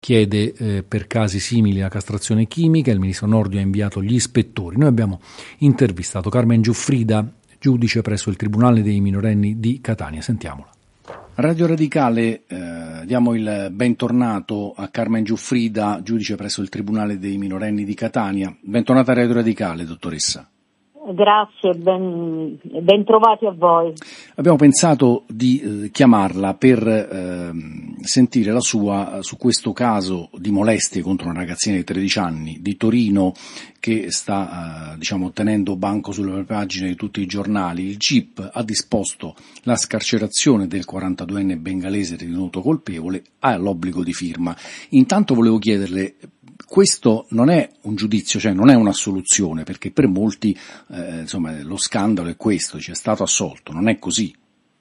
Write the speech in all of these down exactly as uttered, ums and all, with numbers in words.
chiede eh, per casi simili la castrazione chimica. Il ministro Nordio ha inviato gli ispettori. Noi abbiamo intervistato Carmen Giuffrida, giudice presso il Tribunale dei minorenni di Catania. Sentiamola. Radio Radicale, eh, diamo il bentornato a Carmen Giuffrida, giudice presso il Tribunale dei minorenni di Catania. Bentornata a Radio Radicale, dottoressa. Grazie, ben, ben trovati a voi. Abbiamo pensato di eh, chiamarla per eh, sentire la sua su questo caso di molestie contro una ragazzina di tredici anni di Torino che sta eh, diciamo tenendo banco sulle pagine di tutti i giornali. Il G I P ha disposto la scarcerazione del quarantaduenne bengalese ritenuto colpevole, ha l'obbligo di firma. Intanto volevo chiederle, questo non è un giudizio, cioè non è un'assoluzione, perché per molti eh, insomma lo scandalo è questo, ci è stato assolto, non è così.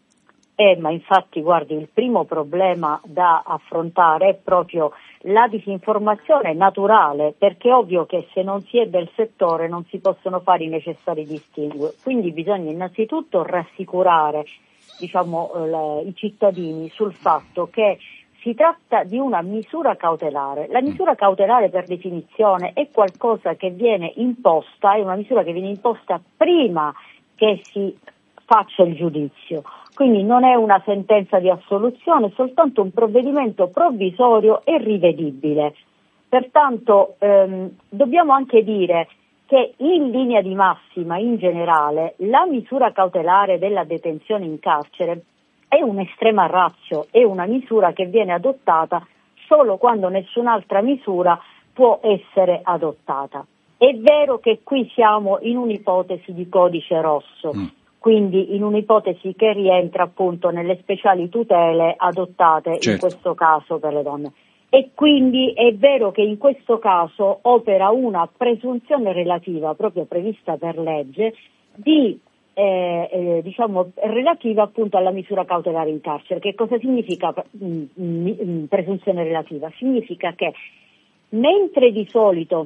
Eh, ma infatti, guardi, il primo problema da affrontare è proprio la disinformazione naturale, perché è ovvio che se non si è del settore non si possono fare i necessari distinguo. Quindi bisogna innanzitutto rassicurare, diciamo, le, i cittadini sul fatto che si tratta di una misura cautelare. La misura cautelare per definizione è qualcosa che viene imposta, è una misura che viene imposta prima che si faccia il giudizio. Quindi non è una sentenza di assoluzione, è soltanto un provvedimento provvisorio e rivedibile. Pertanto ehm, dobbiamo anche dire che in linea di massima, in generale, la misura cautelare della detenzione in carcere è un'estrema ratio, è una misura che viene adottata solo quando nessun'altra misura può essere adottata. È vero che qui siamo in un'ipotesi di codice rosso, mm. quindi in un'ipotesi che rientra appunto nelle speciali tutele adottate certo. in questo caso per le donne. E quindi è vero che in questo caso opera una presunzione relativa, proprio prevista per legge, di Eh, eh, diciamo relativa appunto alla misura cautelare in carcere. Che cosa significa mh, mh, presunzione relativa? Significa che mentre di solito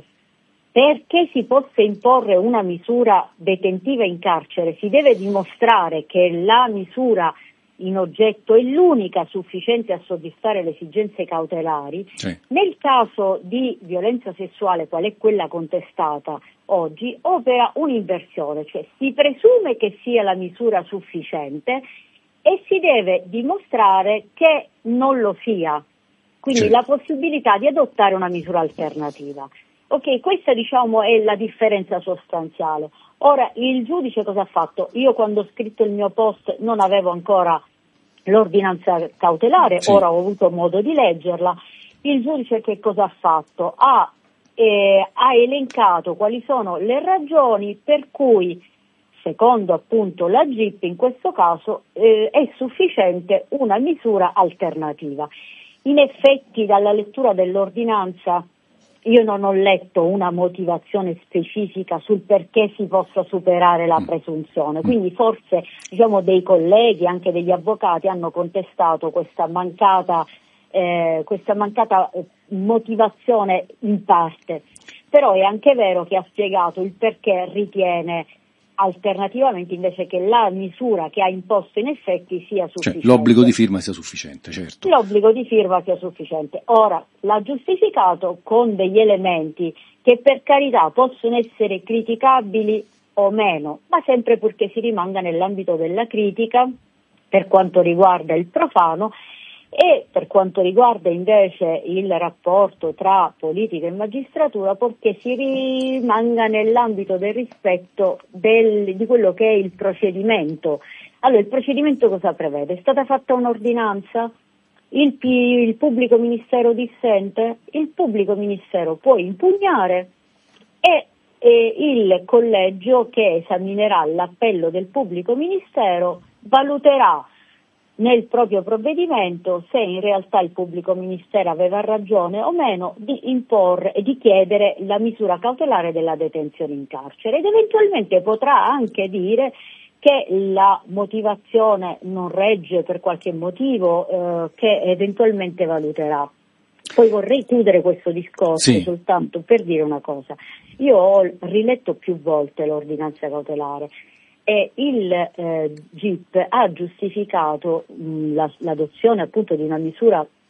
perché si possa imporre una misura detentiva in carcere si deve dimostrare che la misura in oggetto è l'unica sufficiente a soddisfare le esigenze cautelari, sì. Nel caso di violenza sessuale, qual è quella contestata oggi, opera un'inversione, cioè si presume che sia la misura sufficiente e si deve dimostrare che non lo sia, quindi sì. la possibilità di adottare una misura alternativa. Ok, questa diciamo è la differenza sostanziale. Ora, il giudice cosa ha fatto? Io quando ho scritto il mio post non avevo ancora l'ordinanza cautelare, sì. ora ho avuto modo di leggerla. Il giudice che cosa ha fatto? Ha, eh, ha elencato quali sono le ragioni per cui, secondo appunto la G I P, in questo caso eh, è sufficiente una misura alternativa. In effetti, dalla lettura dell'ordinanza, io non ho letto una motivazione specifica sul perché si possa superare la presunzione, quindi forse diciamo dei colleghi, anche degli avvocati, hanno contestato questa mancata, eh, questa mancata motivazione in parte, però è anche vero che ha spiegato il perché ritiene alternativamente invece che la misura che ha imposto in effetti sia sufficiente. Cioè, l'obbligo di firma sia sufficiente, certo. L'obbligo di firma sia sufficiente. Ora, l'ha giustificato con degli elementi che per carità possono essere criticabili o meno, ma sempre purché si rimanga nell'ambito della critica per quanto riguarda il profano e per quanto riguarda invece il rapporto tra politica e magistratura, perché si rimanga nell'ambito del rispetto del, di quello che è il procedimento. Allora, il procedimento cosa prevede? È stata fatta un'ordinanza? Il, il pubblico ministero dissente? Il pubblico ministero può impugnare e, e il collegio che esaminerà l'appello del pubblico ministero valuterà nel proprio provvedimento se in realtà il pubblico ministero aveva ragione o meno di imporre e di chiedere la misura cautelare della detenzione in carcere, ed eventualmente potrà anche dire che la motivazione non regge per qualche motivo eh, che eventualmente valuterà. Poi vorrei chiudere questo discorso sì. soltanto per dire una cosa. Io ho riletto più volte l'ordinanza cautelare e il eh, G I P ha giustificato mh, la, l'adozione appunto di una misura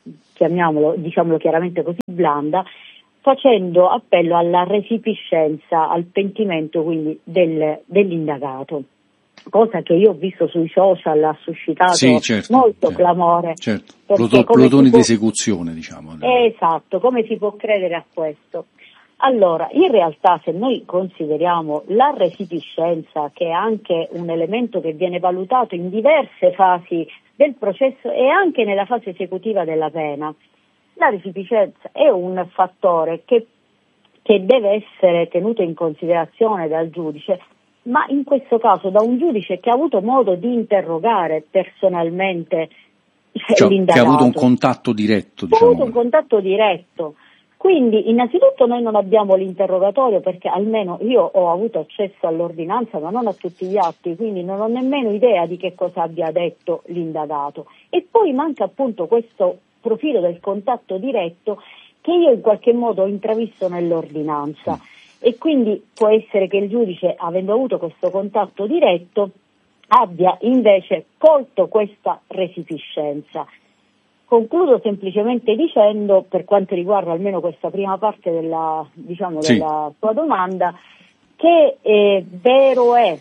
chiamiamolo, diciamolo chiaramente così, blanda, facendo appello alla resipiscenza, al pentimento quindi del, dell'indagato. Cosa che io ho visto sui social ha suscitato sì, certo, molto certo, clamore. Certo. Pluto, plutoni può... di esecuzione, diciamo. Esatto, come si può credere a questo? Allora, in realtà se noi consideriamo la resipiscenza, che è anche un elemento che viene valutato in diverse fasi del processo e anche nella fase esecutiva della pena, la resipiscenza è un fattore che, che deve essere tenuto in considerazione dal giudice, ma in questo caso da un giudice che ha avuto modo di interrogare personalmente cioè, l'indagato. Che ha avuto un contatto diretto. Che diciamo. ha avuto un contatto diretto. Quindi innanzitutto noi non abbiamo l'interrogatorio, perché almeno io ho avuto accesso all'ordinanza ma non a tutti gli atti, quindi non ho nemmeno idea di che cosa abbia detto l'indagato. E poi manca appunto questo profilo del contatto diretto che io in qualche modo ho intravisto nell'ordinanza. E quindi può essere che il giudice, avendo avuto questo contatto diretto, abbia invece colto questa resipiscenza. Concludo semplicemente dicendo, per quanto riguarda almeno questa prima parte della, diciamo, sì. della tua domanda, che eh, vero è,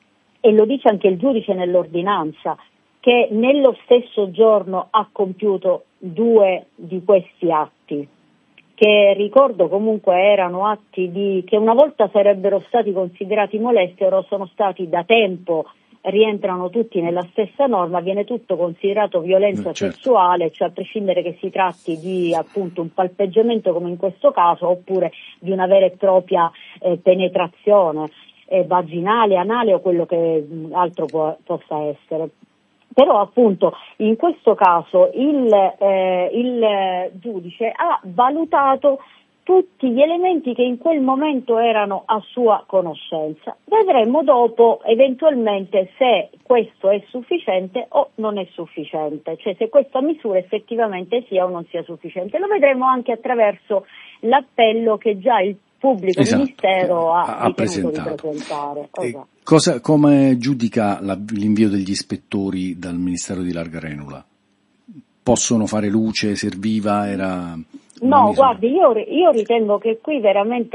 e lo dice anche il giudice nell'ordinanza, che nello stesso giorno ha compiuto due di questi atti, che ricordo comunque erano atti di, che una volta sarebbero stati considerati molesti, ora sono stati da tempo, rientrano tutti nella stessa norma, viene tutto considerato violenza certo. sessuale, cioè a prescindere che si tratti di appunto un palpeggiamento come in questo caso, oppure di una vera e propria eh, penetrazione eh, vaginale, anale o quello che mh, altro può, possa essere. Però appunto in questo caso il, eh, il giudice ha valutato tutti gli elementi che in quel momento erano a sua conoscenza. Vedremo dopo eventualmente se questo è sufficiente o non è sufficiente, cioè se questa misura effettivamente sia o non sia sufficiente. Lo vedremo anche attraverso l'appello che già il pubblico esatto. ministero ha, ha presentato. Di presentare. Esatto. Cosa, come giudica la, l'invio degli ispettori dal Ministero di Larga Renula? Possono fare luce? Serviva? Era no, guardi, io, io ritengo che qui veramente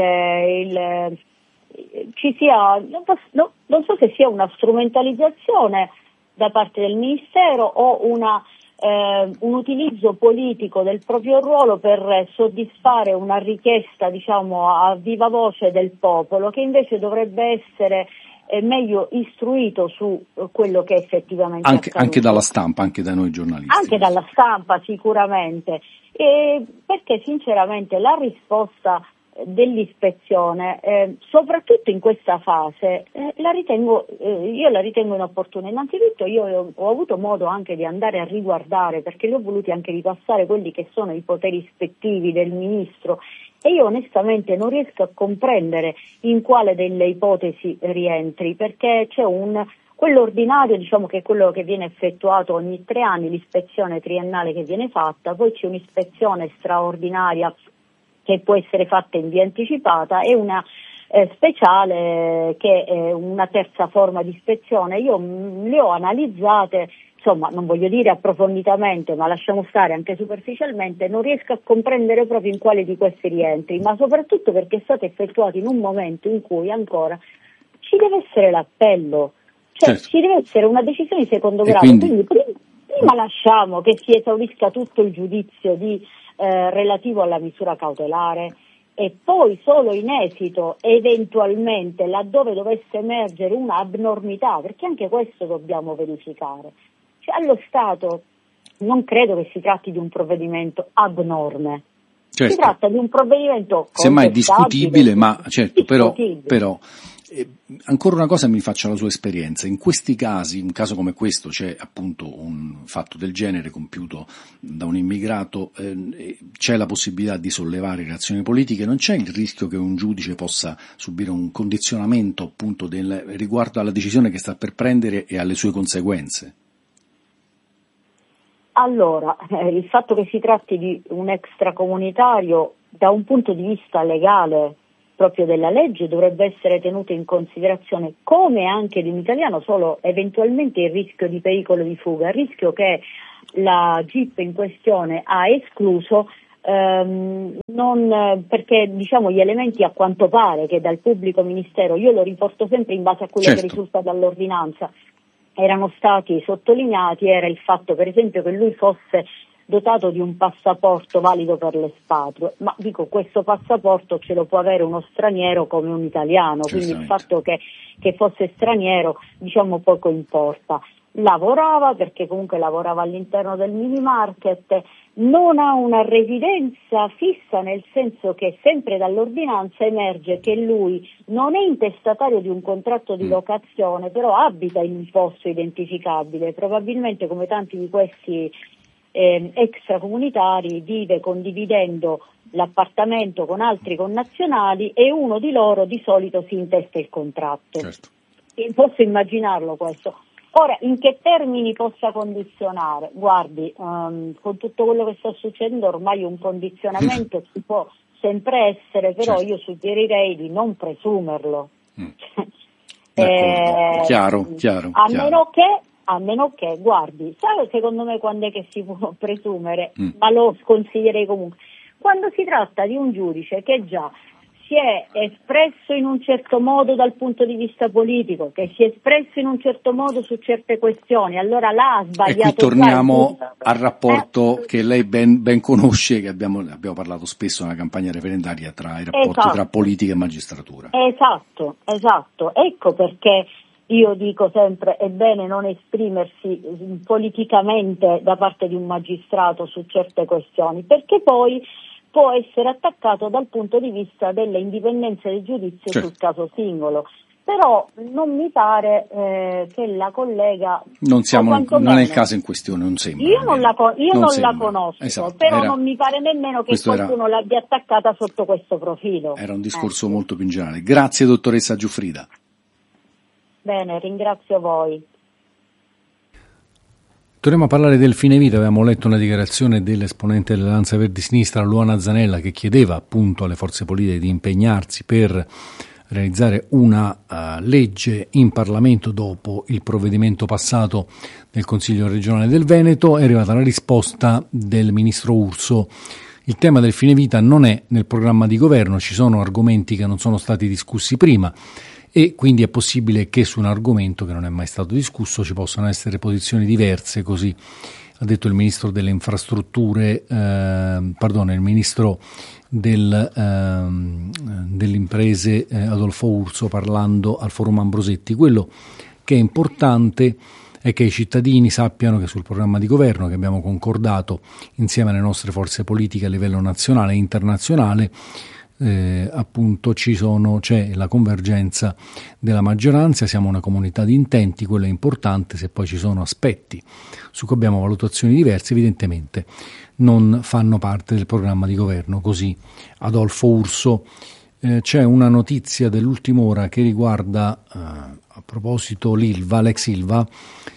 il, ci sia, non, posso, no, non so se sia una strumentalizzazione da parte del Ministero o una Eh, un utilizzo politico del proprio ruolo per soddisfare una richiesta, diciamo, a viva voce del popolo, che invece dovrebbe essere eh, meglio istruito su eh, quello che effettivamente anche, è anche dalla stampa, anche da noi giornalisti. Anche dalla stampa sicuramente, e perché sinceramente la risposta dell'ispezione, eh, soprattutto in questa fase, eh, la ritengo, eh, io la ritengo inopportuna. Innanzitutto io ho, ho avuto modo anche di andare a riguardare, perché li ho voluti anche ripassare quelli che sono i poteri ispettivi del ministro, e io onestamente non riesco a comprendere in quale delle ipotesi rientri, perché c'è un quello ordinario, diciamo che è quello che viene effettuato ogni tre anni, l'ispezione triennale che viene fatta, poi c'è un'ispezione straordinaria che può essere fatta in via anticipata e una eh, speciale che è una terza forma di ispezione. Io mh, le ho analizzate, insomma non voglio dire approfonditamente, ma lasciamo stare anche superficialmente, non riesco a comprendere proprio in quale di questi rientri, ma soprattutto perché è stato effettuato in un momento in cui ancora ci deve essere l'appello, cioè certo. ci deve essere una decisione di secondo grado, quindi, quindi prima, prima lasciamo che si esaurisca tutto il giudizio di Eh, relativo alla misura cautelare e poi solo in esito eventualmente laddove dovesse emergere una abnormità, perché anche questo dobbiamo verificare, cioè allo Stato non credo che si tratti di un provvedimento abnorme, certo. si tratta di un provvedimento semmai discutibile, ma certo discutibile. però, però eh, ancora una cosa mi faccia la sua esperienza. In questi casi, un caso come questo, c'è appunto un fatto del genere compiuto da un immigrato, eh, c'è la possibilità di sollevare reazioni politiche, non c'è il rischio che un giudice possa subire un condizionamento appunto del, riguardo alla decisione che sta per prendere e alle sue conseguenze? Allora, eh, il fatto che si tratti di un extracomunitario da un punto di vista legale proprio della legge dovrebbe essere tenuto in considerazione, come anche di un italiano, solo eventualmente il rischio di pericolo di fuga, il rischio che la G I P in questione ha escluso, ehm, non, perché diciamo gli elementi a quanto pare che dal pubblico ministero, io lo riporto sempre in base a quello certo. che risulta dall'ordinanza, erano stati sottolineati, era il fatto per esempio che lui fosse dotato di un passaporto valido per l'espatrio, ma dico questo passaporto ce lo può avere uno straniero come un italiano, quindi il fatto che, che fosse straniero diciamo poco importa. Lavorava perché comunque lavorava all'interno del mini market, non ha una residenza fissa, nel senso che sempre dall'ordinanza emerge che lui non è intestatario di un contratto di locazione, però abita in un posto identificabile, probabilmente come tanti di questi eh, extracomunitari vive condividendo l'appartamento con altri connazionali e uno di loro di solito si intesta il contratto. Certo. E posso immaginarlo questo. Ora, in che termini possa condizionare? Guardi, um, con tutto quello che sta succedendo ormai un condizionamento ci può sempre essere, però certo. io suggerirei di non presumerlo. Mm. eh, chiaro, chiaro. A chiaro. meno che, a meno che, guardi, sai secondo me quando è che si può presumere, mm. ma lo sconsiglierei comunque, quando si tratta di un giudice che già si è espresso in un certo modo dal punto di vista politico, che si è espresso in un certo modo su certe questioni, allora là ha sbagliato. E qui torniamo al rapporto eh? che lei ben, ben conosce, che abbiamo, abbiamo parlato spesso nella campagna referendaria, tra i rapporti esatto. tra politica e magistratura. Esatto, esatto. Ecco perché io dico sempre è bene non esprimersi politicamente da parte di un magistrato su certe questioni, perché poi può essere attaccato dal punto di vista delle indipendenze del giudizio certo. sul caso singolo. Però non mi pare eh, che la collega non siamo non è il caso in questione, non sembra. Io non la, io non non la conosco, esatto. però era, non mi pare nemmeno che qualcuno era, l'abbia attaccata sotto questo profilo. Era un discorso eh. molto più in generale. Grazie dottoressa Giuffrida. Bene, ringrazio voi. Torniamo a parlare del fine vita. Avevamo letto una dichiarazione dell'esponente dell'Alleanza Verdi Sinistra, Luana Zanella, che chiedeva appunto alle forze politiche di impegnarsi per realizzare una uh, legge in Parlamento dopo il provvedimento passato nel Consiglio regionale del Veneto. È arrivata la risposta del ministro Urso. Il tema del fine vita non è nel programma di governo, ci sono argomenti che non sono stati discussi prima e quindi è possibile che su un argomento che non è mai stato discusso ci possano essere posizioni diverse, così ha detto il ministro delle infrastrutture, eh, pardon, il ministro del, eh, delle imprese eh, Adolfo Urso parlando al Forum Ambrosetti. Quello che è importante è che i cittadini sappiano che sul programma di governo che abbiamo concordato insieme alle nostre forze politiche a livello nazionale e internazionale Eh, appunto ci sono, c'è la convergenza della maggioranza, siamo una comunità di intenti, quello è importante. Se poi ci sono aspetti su cui abbiamo valutazioni diverse, evidentemente non fanno parte del programma di governo. Così Adolfo Urso. Eh, c'è una notizia dell'ultima ora che riguarda eh, a proposito l'Ilva, l'ex Ilva,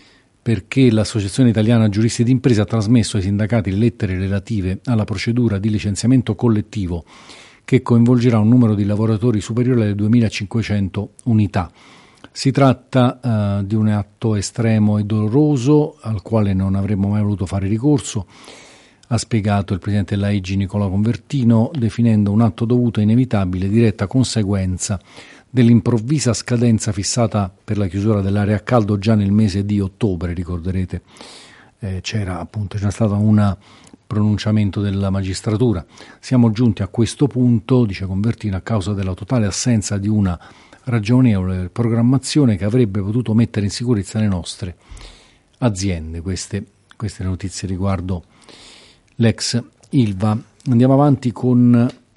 perché l'Associazione Italiana Giuristi d'Impresa ha trasmesso ai sindacati le lettere relative alla procedura di licenziamento collettivo che coinvolgerà un numero di lavoratori superiore alle duemilacinquecento unità. Si tratta uh, di un atto estremo e doloroso al quale non avremmo mai voluto fare ricorso, ha spiegato il presidente dell'A I G Nicola Convertino, definendo un atto dovuto e inevitabile diretta conseguenza dell'improvvisa scadenza fissata per la chiusura dell'area a caldo già nel mese di ottobre. Ricorderete eh, c'era appunto c'era stata una pronunciamento della magistratura. Siamo giunti a questo punto, dice Convertino, a causa della totale assenza di una ragionevole programmazione che avrebbe potuto mettere in sicurezza le nostre aziende. Queste, queste notizie riguardo l'ex Ilva. Andiamo avanti con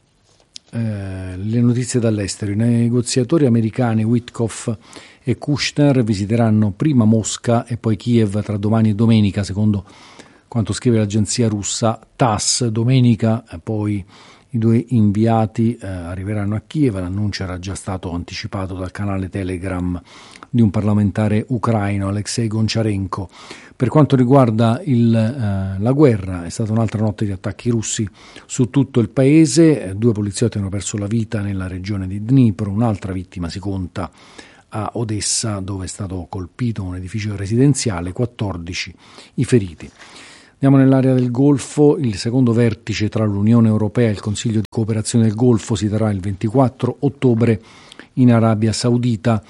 eh, le notizie dall'estero. I negoziatori americani Witkoff e Kushner visiteranno prima Mosca e poi Kiev tra domani e domenica, secondo quanto scrive l'agenzia russa TASS. Domenica eh, poi i due inviati eh, arriveranno a Kiev. L'annuncio era già stato anticipato dal canale Telegram di un parlamentare ucraino, Alexei Goncharenko. Per quanto riguarda il, eh, la guerra, è stata un'altra notte di attacchi russi su tutto il paese. Eh, due poliziotti hanno perso la vita nella regione di Dnipro, un'altra vittima si conta a Odessa, dove è stato colpito un edificio residenziale, quattordici i feriti. Andiamo nell'area del Golfo. Il secondo vertice tra l'Unione Europea e il Consiglio di cooperazione del Golfo si terrà il ventiquattro ottobre in Arabia Saudita.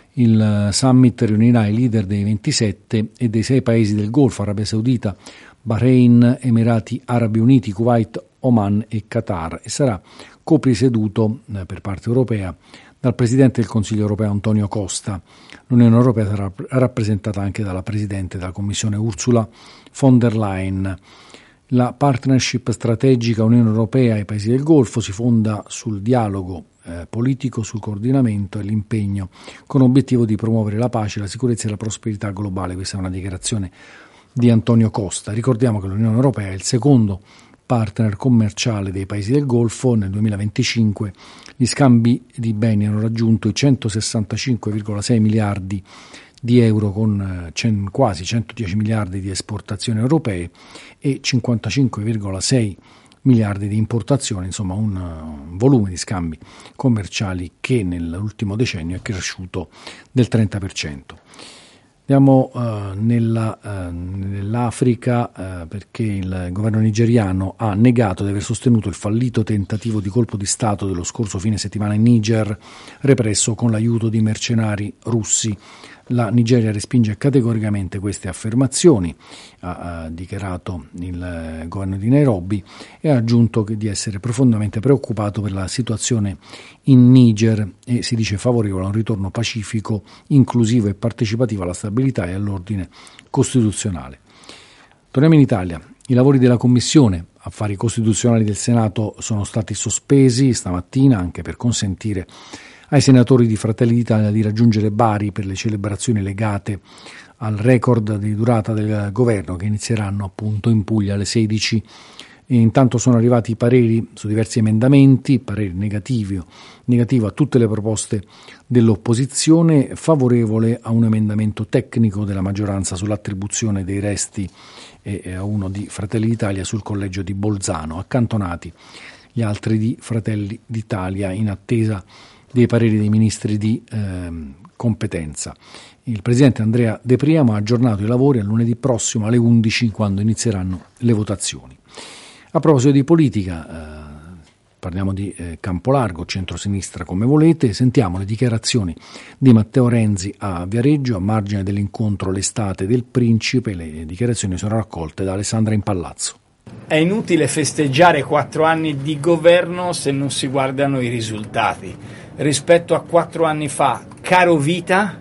Il summit riunirà i leader dei ventisette e dei sei paesi del Golfo: Arabia Saudita, Bahrain, Emirati Arabi Uniti, Kuwait, Oman e Qatar, e sarà copresieduto eh, per parte europea dal Presidente del Consiglio europeo Antonio Costa. L'Unione Europea sarà rappresentata anche dalla Presidente della Commissione Ursula von der Leyen. La partnership strategica Unione Europea e Paesi del Golfo si fonda sul dialogo eh, politico, sul coordinamento e l'impegno con l'obiettivo di promuovere la pace, la sicurezza e la prosperità globale. Questa è una dichiarazione di Antonio Costa. Ricordiamo che l'Unione Europea è il secondo partner commerciale dei Paesi del Golfo. Nel duemilaventicinque gli scambi di beni hanno raggiunto i centosessantacinque virgola sei miliardi di euro, con cen, quasi centodieci miliardi di esportazioni europee e cinquantacinque virgola sei miliardi di importazioni, insomma un, un volume di scambi commerciali che nell'ultimo decennio è cresciuto del trenta per cento. Andiamo uh, nella, uh, nell'Africa uh, perché il governo nigeriano ha negato di aver sostenuto il fallito tentativo di colpo di Stato dello scorso fine settimana in Niger, represso con l'aiuto di mercenari russi. La Nigeria respinge categoricamente queste affermazioni, ha, ha dichiarato il eh, governo di Nairobi, e ha aggiunto che di essere profondamente preoccupato per la situazione in Niger e si dice favorevole a un ritorno pacifico, inclusivo e partecipativo alla stabilità e all'ordine costituzionale. Torniamo in Italia. I lavori della Commissione Affari Costituzionali del Senato sono stati sospesi stamattina anche per consentire ai senatori di Fratelli d'Italia di raggiungere Bari per le celebrazioni legate al record di durata del governo, che inizieranno appunto in Puglia alle sedici. E intanto sono arrivati i pareri su diversi emendamenti, pareri negativi, negativo a tutte le proposte dell'opposizione, favorevole a un emendamento tecnico della maggioranza sull'attribuzione dei resti e a uno di Fratelli d'Italia sul collegio di Bolzano, accantonati gli altri di Fratelli d'Italia in attesa dei pareri dei ministri di eh, competenza. Il presidente Andrea De Priamo ha aggiornato i lavori a lunedì prossimo alle undici, quando inizieranno le votazioni. A proposito di politica, eh, parliamo di eh, Campolargo, centrosinistra come volete, sentiamo le dichiarazioni di Matteo Renzi a Viareggio a margine dell'incontro L'estate del Principe. Le dichiarazioni sono raccolte da Alessandra Impallazzo. È inutile festeggiare quattro anni di governo se non si guardano i risultati. Rispetto a quattro anni fa, caro vita,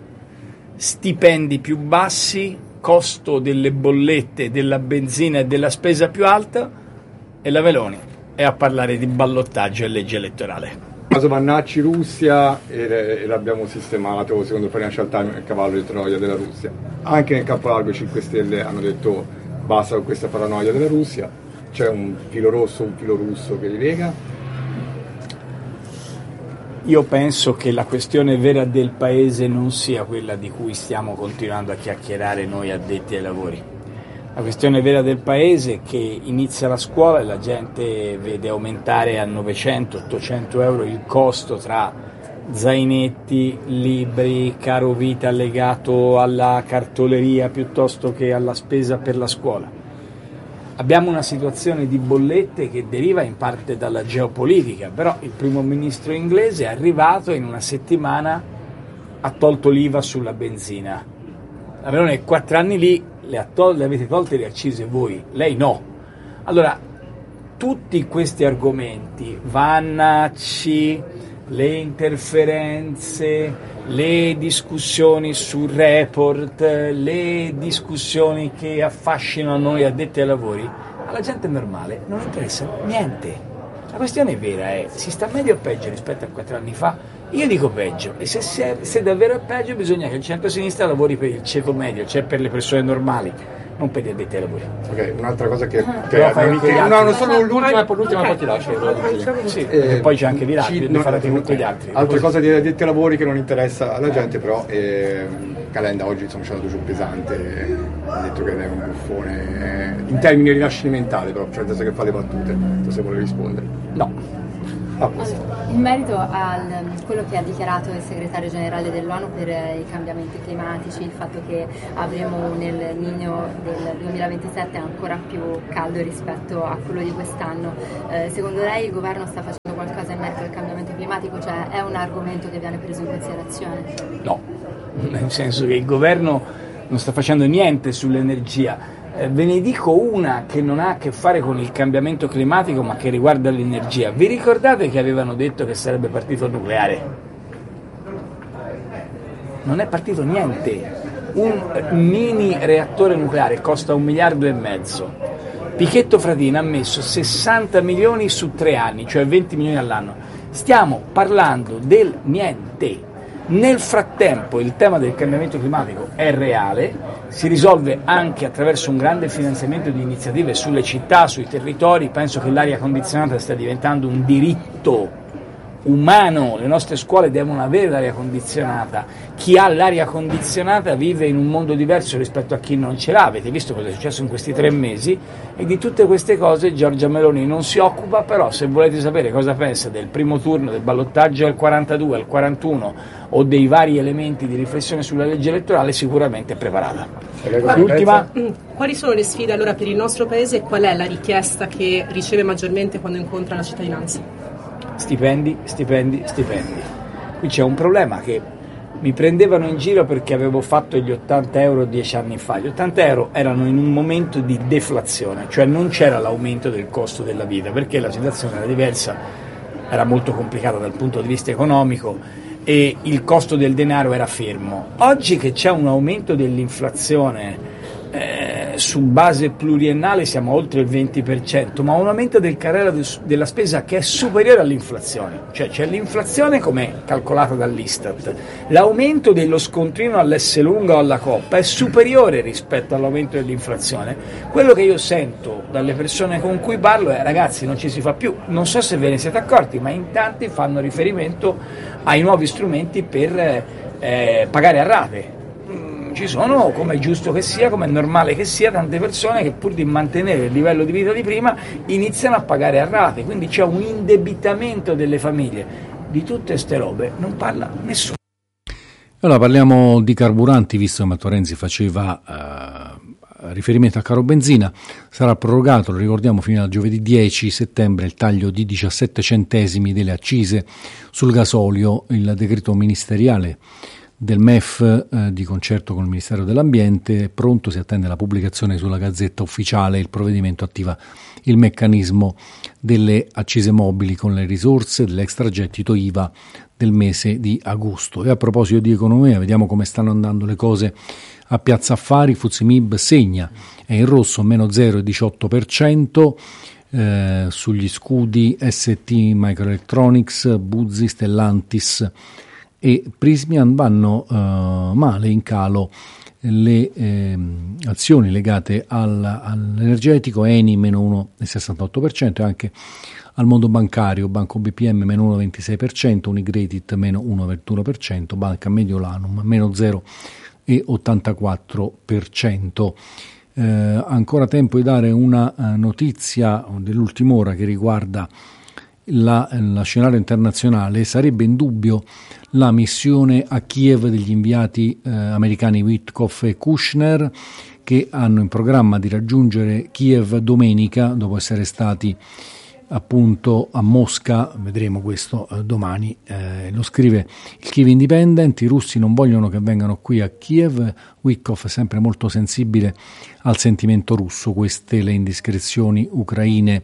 stipendi più bassi, costo delle bollette, della benzina e della spesa più alta, e la Meloni è a parlare di ballottaggio e legge elettorale. Caso Vannacci Russia e, e l'abbiamo sistemato secondo il Financial Times, il cavallo di Troia della Russia. Anche nel campo largo cinque Stelle hanno detto basta con questa paranoia della Russia, c'è un filo rosso, un filo russo che li lega. Io penso che la questione vera del Paese non sia quella di cui stiamo continuando a chiacchierare noi addetti ai lavori. La questione vera del Paese è che inizia la scuola e la gente vede aumentare a novecento ottocento euro il costo tra zainetti, libri, caro vita legato alla cartoleria piuttosto che alla spesa per la scuola. Abbiamo una situazione di bollette che deriva in parte dalla geopolitica, però il primo ministro inglese è arrivato e in una settimana ha tolto l'I V A sulla benzina. La Meloni quattro anni lì le, ha tol- le avete tolte le accise voi, lei no. Allora, tutti questi argomenti, Vannacci, le interferenze, le discussioni sul report, le discussioni che affascinano noi addetti ai lavori, alla gente normale non interessa niente. La questione vera è, si sta meglio o peggio rispetto a quattro anni fa? Io dico peggio, e se, se, se davvero è peggio bisogna che il centro-sinistra lavori per il ceto medio, cioè per le persone normali, non per gli addetti ai lavori. Ok, un'altra cosa che... Ah, che no, no, non solo l'ultima, e poi l'ultima okay. Poi ti lascio. Sì, eh, e poi c'è anche di là, quindi farete tutti gli altri. Altre cose di addetti ai lavori che non interessa alla gente, però eh, Calenda oggi insomma ci è andato giù pesante, ha detto che è un buffone, in termini rinascimentali però, cioè nel senso che fa le battute, non so se vuole rispondere. No. Ah, In merito a quello che ha dichiarato il segretario generale dell'ONU per i cambiamenti climatici, il fatto che avremo nel Niño del duemilaventisette ancora più caldo rispetto a quello di quest'anno, eh, secondo lei il governo sta facendo qualcosa in merito al cambiamento climatico? Cioè è un argomento che viene preso in considerazione? No, nel senso che il governo non sta facendo niente sull'energia. Eh, ve ne dico una che non ha a che fare con il cambiamento climatico ma che riguarda l'energia. Vi ricordate che avevano detto che sarebbe partito il nucleare? Non è partito niente. Un mini reattore nucleare costa un miliardo e mezzo. Pichetto Fratin ha messo sessanta milioni su tre anni, cioè venti milioni all'anno. Stiamo parlando del niente. Nel frattempo il tema del cambiamento climatico è reale, si risolve anche attraverso un grande finanziamento di iniziative sulle città, sui territori. Penso che l'aria condizionata stia diventando un diritto umano, le nostre scuole devono avere l'aria condizionata, chi ha l'aria condizionata vive in un mondo diverso rispetto a chi non ce l'ha. Avete visto cosa è successo in questi tre mesi e di tutte queste cose Giorgia Meloni non si occupa, però se volete sapere cosa pensa del primo turno, del ballottaggio al quarantadue, al quarantuno o dei vari elementi di riflessione sulla legge elettorale sicuramente è preparata. L'ultima. Quali sono le sfide allora per il nostro Paese e qual è la richiesta che riceve maggiormente quando incontra la cittadinanza? Stipendi, stipendi, stipendi. Qui c'è un problema che mi prendevano in giro perché avevo fatto gli ottanta euro dieci anni fa. Gli ottanta euro erano in un momento di deflazione, cioè non c'era l'aumento del costo della vita perché la situazione era diversa, era molto complicata dal punto di vista economico e il costo del denaro era fermo. Oggi che c'è un aumento dell'inflazione eh, su base pluriennale siamo oltre il venti per cento, ma un aumento del carrello de- della spesa che è superiore all'inflazione, cioè c'è l'inflazione come calcolata dall'Istat, l'aumento dello scontrino all'S lunga o alla Coppa è superiore rispetto all'aumento dell'inflazione. Quello che io sento dalle persone con cui parlo è: ragazzi, non ci si fa più. Non so se ve ne siete accorti, ma in tanti fanno riferimento ai nuovi strumenti per eh, pagare a rate. Ci sono, come è giusto che sia, come è normale che sia, tante persone che pur di mantenere il livello di vita di prima iniziano a pagare a rate, quindi c'è un indebitamento delle famiglie. Di tutte ste robe non parla nessuno. Allora parliamo di carburanti, visto che Matteo Renzi faceva uh, riferimento al caro benzina. Sarà prorogato, lo ricordiamo, fino al giovedì dieci settembre il taglio di diciassette centesimi delle accise sul gasolio. Il decreto ministeriale del M E F eh, di concerto con il Ministero dell'Ambiente. Pronto, si attende la pubblicazione sulla Gazzetta Ufficiale. Il provvedimento attiva il meccanismo delle accise mobili con le risorse dell'extragettito I V A del mese di agosto. E a proposito di economia, vediamo come stanno andando le cose a Piazza Affari. Fuzimib segna, è in rosso, meno zero virgola diciotto per cento. Eh, sugli scudi S T Microelectronics, Buzzi, Stellantis e Prismian vanno uh, male, in calo le eh, azioni legate al, all'energetico. Eni meno uno virgola sessantotto per cento e anche al mondo bancario, Banco B P M meno uno virgola ventisei per cento, Unicredit meno uno virgola ventuno per cento, Banca Mediolanum meno zero virgola ottantaquattro per cento. Eh, ancora tempo di dare una uh, notizia dell'ultima ora che riguarda La, la scenario internazionale. Sarebbe in dubbio la missione a Kiev degli inviati eh, americani Witkoff e Kushner, che hanno in programma di raggiungere Kiev domenica dopo essere stati appunto a Mosca. Vedremo questo eh, domani. Eh, lo scrive il Kiev Independent. I russi non vogliono che vengano qui a Kiev. Witkoff è sempre molto sensibile al sentimento russo. Queste le indiscrezioni ucraine.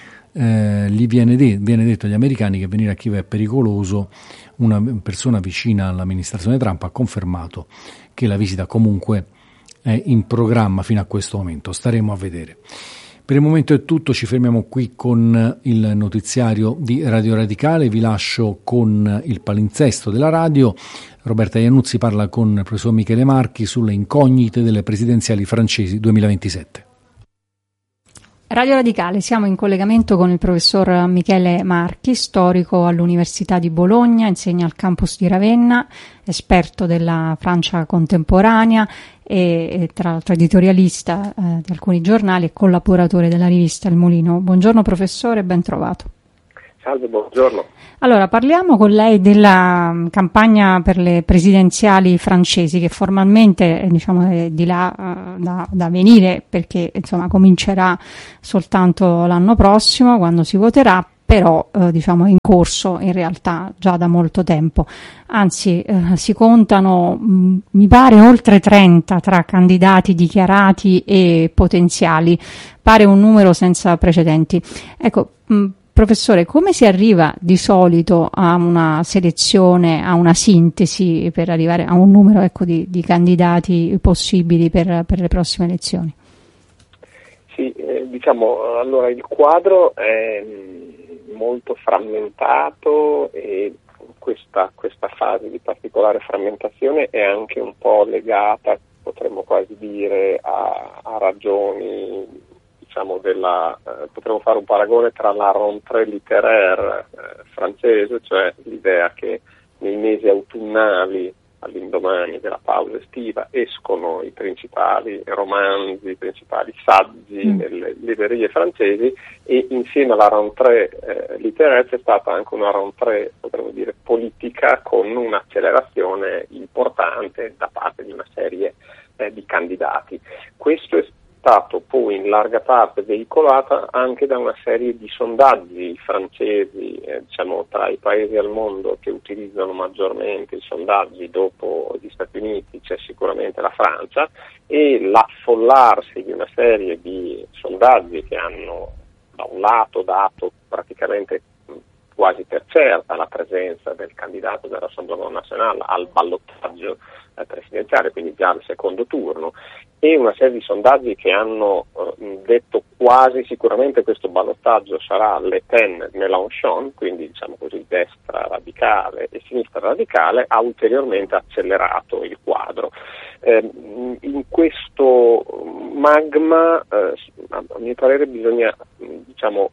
Eh, gli viene, de- viene detto agli americani che venire a Kiev è pericoloso. Una persona vicina all'amministrazione Trump ha confermato che la visita comunque è in programma fino a questo momento. Staremo a vedere. Per il momento è tutto, ci fermiamo qui con il notiziario di Radio Radicale. Vi lascio con il palinsesto della radio. Roberta Iannuzzi parla con il professor Michele Marchi sulle incognite delle presidenziali francesi duemilaventisette. Radio Radicale, siamo in collegamento con il professor Michele Marchi, storico all'Università di Bologna, insegna al campus di Ravenna, esperto della Francia contemporanea e, e tra l'altro editorialista eh, di alcuni giornali e collaboratore della rivista Il Mulino. Buongiorno professore, ben trovato. Salve, buongiorno. Allora, parliamo con lei della campagna per le presidenziali francesi, che formalmente diciamo, è di là uh, da, da venire, perché insomma comincerà soltanto l'anno prossimo, quando si voterà, però eh, diciamo è in corso in realtà già da molto tempo. Anzi, eh, si contano, mh, mi pare, oltre trenta tra candidati dichiarati e potenziali. Pare un numero senza precedenti. Ecco, mh, professore, come si arriva di solito a una selezione, a una sintesi per arrivare a un numero ecco, di, di candidati possibili per, per le prossime elezioni? Sì, eh, diciamo, allora il quadro è molto frammentato e questa, questa fase di particolare frammentazione è anche un po' legata, potremmo quasi dire, a, a ragioni, diciamo, della, eh, potremmo fare un paragone tra la rentrée littéraire eh, francese, cioè l'idea che nei mesi autunnali, all'indomani della pausa estiva, escono i principali romanzi, i principali saggi mm. nelle librerie francesi, e insieme alla rentrée eh, littéraire c'è stata anche una rentrée, potremmo dire, politica, con un'accelerazione importante da parte di una serie eh, di candidati. Questo è stato poi in larga parte veicolata anche da una serie di sondaggi francesi, eh, diciamo tra i paesi al mondo che utilizzano maggiormente i sondaggi dopo gli Stati Uniti c'è sicuramente la Francia, e l'affollarsi di una serie di sondaggi che hanno da un lato dato praticamente quasi per certa la presenza del candidato del Rassemblement National al ballottaggio eh, presidenziale, quindi già al secondo turno, e una serie di sondaggi che hanno eh, detto quasi sicuramente questo ballottaggio sarà Le Pen-Mélenchon, quindi diciamo così destra radicale e sinistra radicale, ha ulteriormente accelerato il quadro. Eh, in questo magma, eh, a mio parere, bisogna diciamo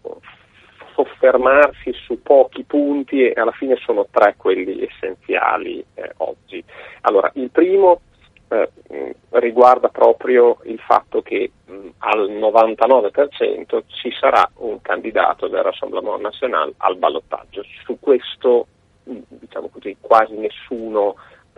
soffermarsi su pochi punti, e alla fine sono tre quelli essenziali eh, oggi. Allora, il primo eh, riguarda proprio il fatto che mh, al novantanove per cento ci sarà un candidato del Rassemblement National al ballottaggio. Su questo, mh, diciamo così, quasi nessuno Eh,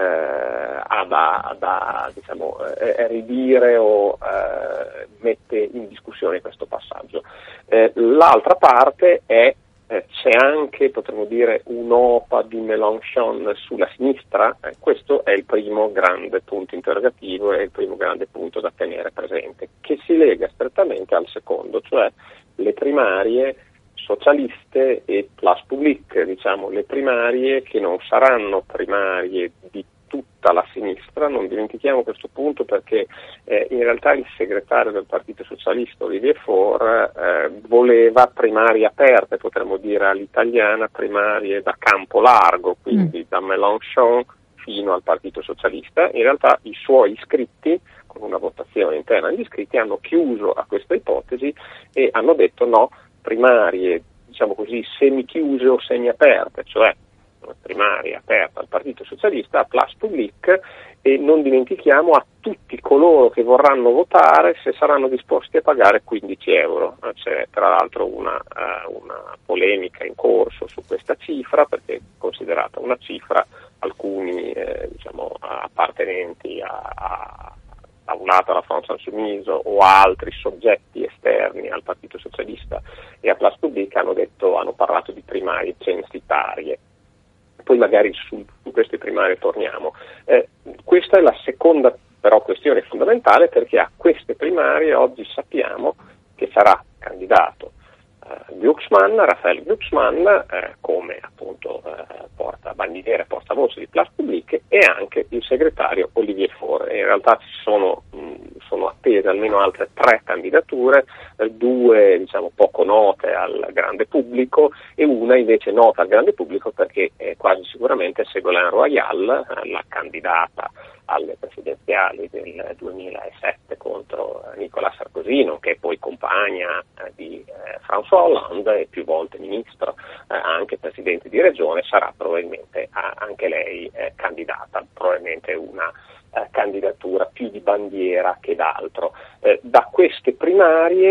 ha da, da diciamo, eh, ridire o eh, mette in discussione questo passaggio. Eh, l'altra parte è eh, c'è anche, potremmo dire, un'O P A di Mélenchon sulla sinistra. Eh, questo è il primo grande punto interrogativo e il primo grande punto da tenere presente, che si lega strettamente al secondo, cioè le primarie socialiste e Place Publique, diciamo le primarie che non saranno primarie di tutta la sinistra. Non dimentichiamo questo punto, perché eh, in realtà il segretario del Partito Socialista Olivier Faure eh, voleva primarie aperte, potremmo dire all'italiana, primarie da campo largo, quindi mm. da Mélenchon fino al Partito Socialista. In realtà i suoi iscritti, con una votazione interna degli iscritti, hanno chiuso a questa ipotesi e hanno detto no, primarie, diciamo così, semi-chiuse o semi-aperte, cioè una primaria aperta al Partito Socialista, a Place Publique, e non dimentichiamo a tutti coloro che vorranno votare se saranno disposti a pagare quindici euro. C'è tra l'altro una, uh, una polemica in corso su questa cifra, perché è considerata una cifra, alcuni eh, diciamo, appartenenti a, a da un lato alla France Insoumise o a altri soggetti esterni al Partito Socialista e a Place Publique hanno detto, hanno parlato di primarie censitarie. Poi magari su, su queste primarie torniamo. Eh, questa è la seconda però questione fondamentale, perché a queste primarie oggi sappiamo che sarà candidato eh, Glucksmann, Raphael Glucksmann, eh, come appunto eh, porta bandiera, portavoce di Place Publique, e anche il segretario Olivier Faure. In realtà ci sono, mh, sono attese almeno altre tre candidature, eh, due diciamo poco note al grande pubblico e una invece nota al grande pubblico, perché eh, quasi sicuramente Ségolène Royal, eh, la candidata alle presidenziali del duemilasette contro Nicolas Sarkozy, nonché poi compagna eh, di eh, François Hollande e più volte ministro, eh, anche presidente di regione, sarà probabilmente eh, anche lei eh, candidata, probabilmente una eh, candidatura più di bandiera che d'altro. Eh, da queste primarie, che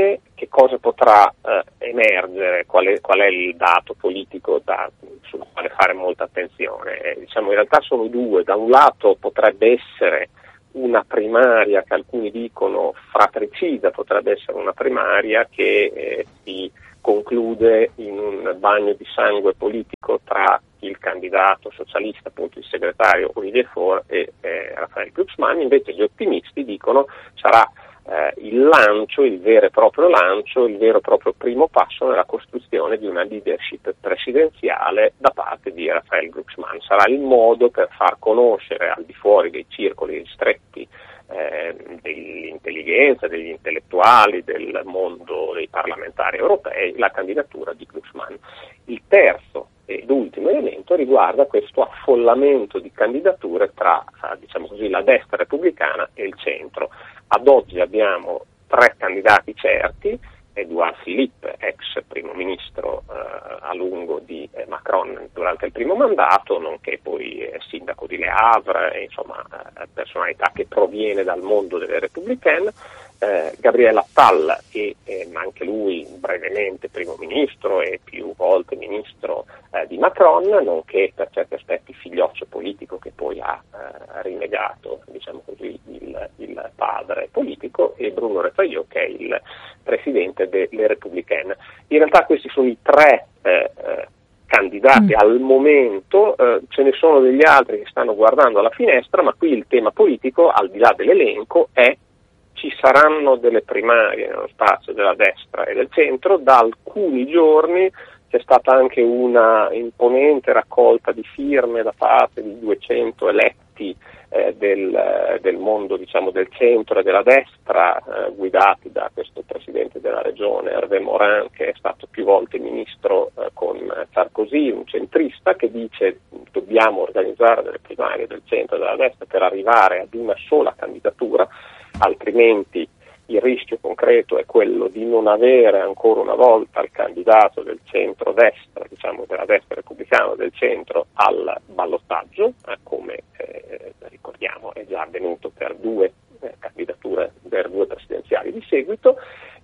che cosa potrà eh, emergere, qual è, qual è il dato politico da, sul quale fare molta attenzione. Eh, diciamo, in realtà sono due. Da un lato potrebbe essere una primaria che alcuni dicono fratricida, potrebbe essere una primaria che eh, si conclude in un bagno di sangue politico tra il candidato socialista, appunto il segretario Olivier Faure e eh, Raphael Glucksmann. Invece gli ottimisti dicono sarà eh, il lancio, il vero e proprio lancio, il vero e proprio primo passo nella costruzione di una leadership presidenziale da parte di Raphael Glucksmann. Sarà il modo per far conoscere al di fuori dei circoli stretti eh, dell'intelligenza, degli intellettuali, del mondo dei parlamentari europei la candidatura di Glucksmann. Il terzo ed ultimo elemento riguarda questo affollamento di candidature tra, diciamo così, la destra repubblicana e il centro. Ad oggi abbiamo tre candidati certi: Edouard Philippe, ex primo ministro eh, a lungo di eh, Macron durante il primo mandato, nonché poi eh, sindaco di Le Havre, e, insomma eh, personalità che proviene dal mondo delle Républicaines, eh, Gabriel Attal, e eh, anche lui brevemente primo ministro e più volte ministro eh, di Macron, nonché per certi aspetti figlioccio politico che poi ha eh, rinnegato, diciamo così, il, il padre politico, e Bruno Retailleau, che è il presidente delle Républicaines. In realtà questi sono i tre eh, eh, candidati mm. al momento, eh, ce ne sono degli altri che stanno guardando alla finestra, ma qui il tema politico, al di là dell'elenco, è: ci saranno delle primarie nello spazio della destra e del centro. Da alcuni giorni c'è stata anche una imponente raccolta di firme da parte di duecento eletti eh, del, del mondo, diciamo, del centro e della destra, eh, guidati da questo presidente della regione Hervé Morin, che è stato più volte ministro eh, con Sarkozy, un centrista, che dice: dobbiamo organizzare delle primarie del centro e della destra per arrivare ad una sola candidatura, altrimenti il rischio concreto è quello di non avere ancora una volta il candidato del centro-destra, diciamo della destra repubblicana del centro, al ballottaggio, eh, come eh, ricordiamo è già avvenuto per due eh, candidature, per due presidenziali di seguito.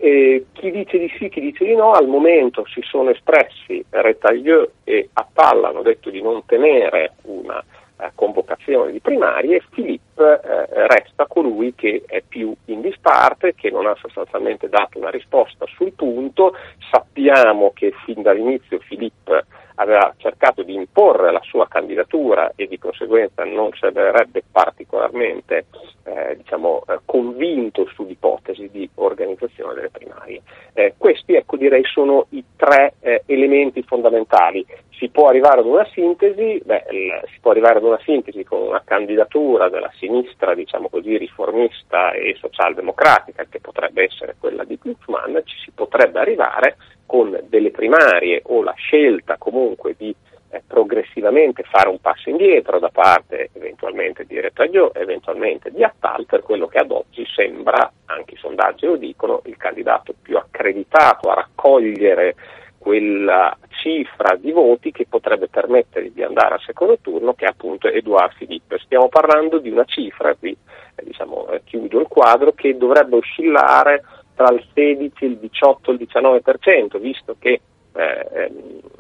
E chi dice di sì, chi dice di no. Al momento si sono espressi Retailleau e Attal, hanno detto di non temere una convocazione di primarie. Philippe eh, resta colui che è più in disparte, che non ha sostanzialmente dato una risposta sul punto. Sappiamo che fin dall'inizio Philippe aveva cercato di imporre la sua candidatura e di conseguenza non sembrerebbe particolarmente eh, diciamo, eh, convinto sull'ipotesi di organizzazione delle primarie. Eh, questi, ecco, direi sono i tre eh, elementi fondamentali. Si può arrivare ad una sintesi, beh, il, si può arrivare ad una sintesi con una candidatura della sinistra, diciamo così, riformista e socialdemocratica, che potrebbe essere quella di Glucksmann. Ci si potrebbe arrivare con delle primarie o la scelta comunque di eh, progressivamente fare un passo indietro da parte eventualmente di Retailleau, eventualmente di Attal, per quello che ad oggi sembra, anche i sondaggi lo dicono, il candidato più accreditato a raccogliere quella cifra di voti che potrebbe permettere di andare al secondo turno, che è appunto Edouard Philippe. Stiamo parlando di una cifra, qui eh, diciamo eh, chiudo il quadro, che dovrebbe oscillare tra il sedici, il diciotto e il diciannove per cento, visto che eh, eh,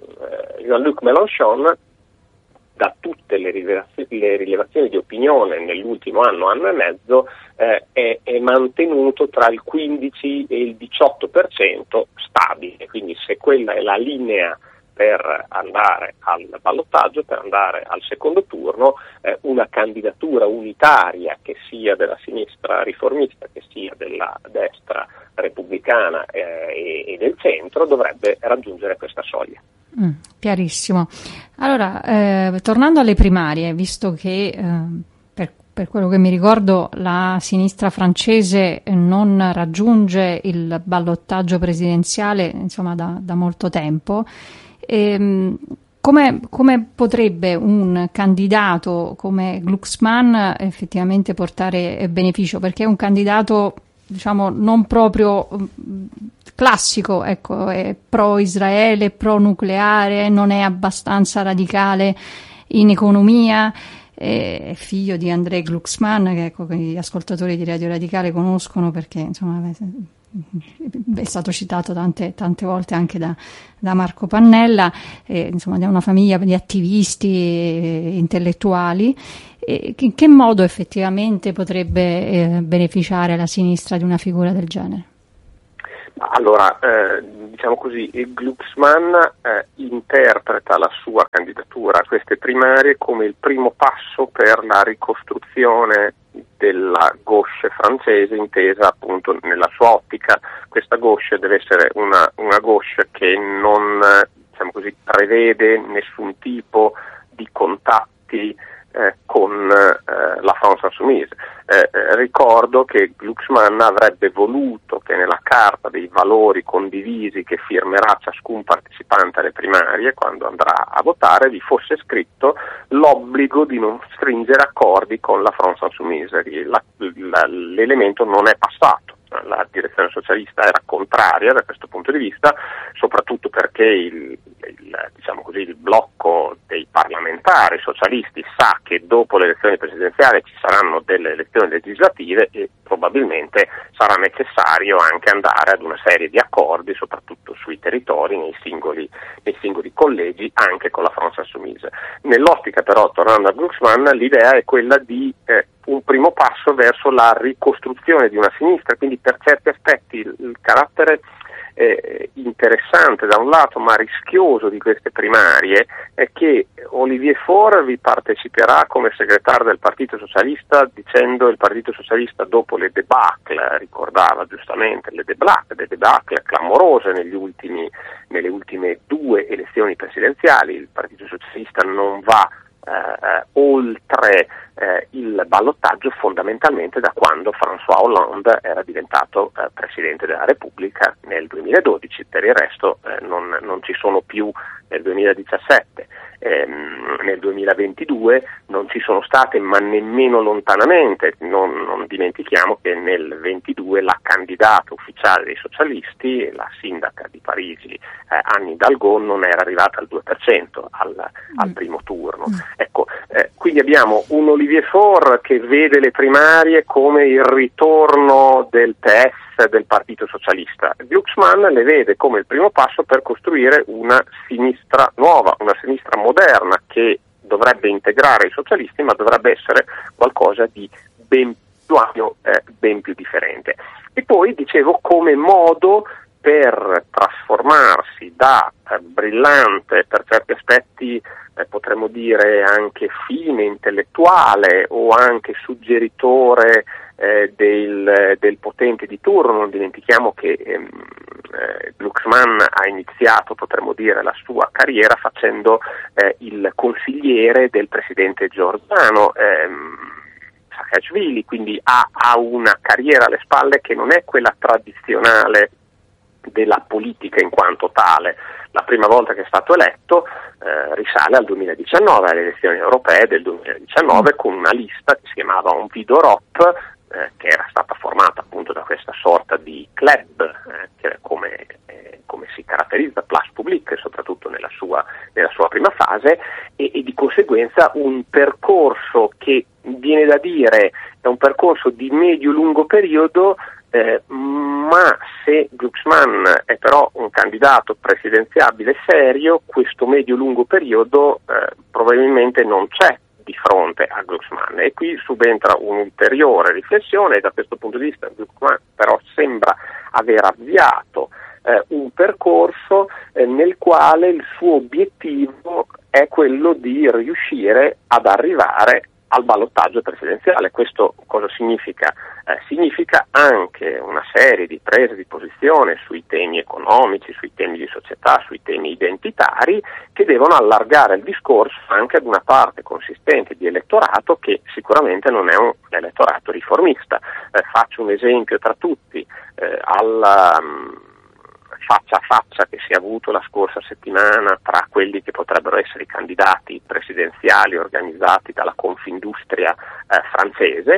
Jean-Luc Mélenchon, da tutte le rilevazioni, le rilevazioni di opinione nell'ultimo anno, anno e mezzo, eh, è, è mantenuto tra il quindici e il diciotto per cento stabile. Quindi se quella è la linea per andare al ballottaggio, per andare al secondo turno, eh, una candidatura unitaria, che sia della sinistra riformista, che sia della destra repubblicana eh, e, e del centro, dovrebbe raggiungere questa soglia. Mm, chiarissimo. Allora, eh, tornando alle primarie, visto che eh, per, per quello che mi ricordo la sinistra francese non raggiunge il ballottaggio presidenziale, insomma, da, da molto tempo, ehm, come, come potrebbe un candidato come Glucksmann effettivamente portare beneficio? Perché è un candidato, diciamo, non proprio classico, ecco, è pro-Israele, pro-nucleare, non è abbastanza radicale in economia, è figlio di André Glucksmann, che, ecco, gli ascoltatori di Radio Radicale conoscono perché, insomma, è stato citato tante, tante volte anche da, da Marco Pannella, eh, insomma, da una famiglia di attivisti eh, intellettuali. Eh, in che modo effettivamente potrebbe eh, beneficiare la sinistra di una figura del genere? Allora, eh, diciamo così, il Glucksmann eh, interpreta la sua candidatura a queste primarie come il primo passo per la ricostruzione della gauche francese, intesa appunto nella sua ottica. Questa gauche deve essere una, una gauche che non, diciamo così, prevede nessun tipo di contatti Eh, con eh, la France Insoumise. Eh, eh, ricordo che Glucksmann avrebbe voluto che nella carta dei valori condivisi che firmerà ciascun partecipante alle primarie, quando andrà a votare, vi fosse scritto l'obbligo di non stringere accordi con la France Insoumise. La, la, l'elemento non è passato. La direzione socialista era contraria da questo punto di vista, soprattutto perché il, il, diciamo così, il blocco dei parlamentari socialisti sa che dopo le elezioni presidenziali ci saranno delle elezioni legislative e probabilmente sarà necessario anche andare ad una serie di accordi, soprattutto sui territori, nei singoli, nei singoli collegi, anche con la France Insoumise. Nell'ottica però, tornando a Glucksmann, l'idea è quella di eh, un primo passo verso la ricostruzione di una sinistra, quindi per certi aspetti il, il carattere eh, interessante da un lato ma rischioso di queste primarie è che Olivier Faure vi parteciperà come segretario del Partito Socialista, dicendo il Partito Socialista dopo le debacle, ricordava giustamente le debacle, le debacle clamorose negli ultimi, nelle ultime due elezioni presidenziali, il Partito Socialista non va Eh, oltre eh, il ballottaggio fondamentalmente da quando François Hollande era diventato eh, Presidente della Repubblica nel duemiladodici, per il resto eh, non, non ci sono più nel duemiladiciassette, ehm, nel duemilaventidue non ci sono state, ma nemmeno lontanamente. Non, non dimentichiamo che nel ventidue la candidata ufficiale dei socialisti, la sindaca di Parigi eh, Anne Hidalgo, non era arrivata al due per cento al, mm. al primo turno. Mm. Ecco, eh, quindi abbiamo un Olivier Faure che vede le primarie come il ritorno del P S, del Partito Socialista. Glucksmann le vede come il primo passo per costruire una sinistra nuova, una sinistra moderna che dovrebbe integrare i socialisti, ma dovrebbe essere qualcosa di ben più ampio, eh, ben più differente. E poi, dicevo, come modo per trasformarsi da eh, brillante, per certi aspetti eh, potremmo dire anche fine intellettuale o anche suggeritore eh, del, del potente di turno. Non dimentichiamo che ehm, eh, Glucksmann ha iniziato, potremmo dire, la sua carriera facendo eh, il consigliere del presidente georgiano ehm, Saakashvili, quindi ha, ha una carriera alle spalle che non è quella tradizionale della politica in quanto tale. La prima volta che è stato eletto eh, risale al duemiladiciannove, alle elezioni europee del duemiladiciannove, con una lista che si chiamava Envie d'Europe, eh, che era stata formata appunto da questa sorta di club, eh, che come, eh, come si caratterizza, Place Publique, soprattutto nella sua, nella sua prima fase, e, e di conseguenza un percorso che viene da dire è un percorso di medio-lungo periodo. Eh, ma se Glucksmann è però un candidato presidenziabile serio, questo medio-lungo periodo eh, probabilmente non c'è di fronte a Glucksmann, e qui subentra un'ulteriore riflessione, e da questo punto di vista Glucksmann però sembra aver avviato eh, un percorso eh, nel quale il suo obiettivo è quello di riuscire ad arrivare al ballottaggio presidenziale. Questo cosa significa? Eh, significa anche una serie di prese di posizione sui temi economici, sui temi di società, sui temi identitari, che devono allargare il discorso anche ad una parte consistente di elettorato che sicuramente non è un elettorato riformista. Eh, faccio un esempio tra tutti, eh, alla um, faccia a faccia che si è avuto la scorsa settimana tra quelli che potrebbero essere i candidati presidenziali organizzati dalla Confindustria eh, francese,